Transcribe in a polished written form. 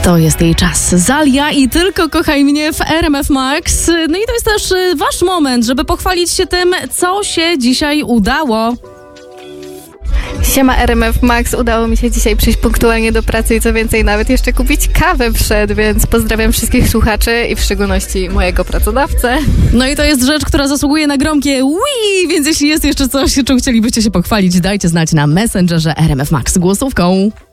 To jest jej czas. Zalia i Tylko kochaj mnie w RMF Max. No i to jest też wasz moment, żeby pochwalić się tym, co się dzisiaj udało. Siema RMF Max, udało mi się dzisiaj przyjść punktualnie do pracy i co więcej nawet jeszcze kupić kawę przed, więc pozdrawiam wszystkich słuchaczy i w szczególności mojego pracodawcę. No i to jest rzecz, która zasługuje na gromkie wii, więc jeśli jest jeszcze coś, czym chcielibyście się pochwalić, dajcie znać na Messengerze RMF Max głosówką.